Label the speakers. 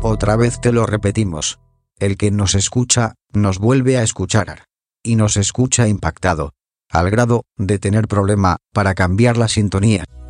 Speaker 1: Otra vez te lo repetimos. El que nos escucha, nos vuelve a escuchar. Y nos escucha impactado. Al grado de tener problema para cambiar la sintonía.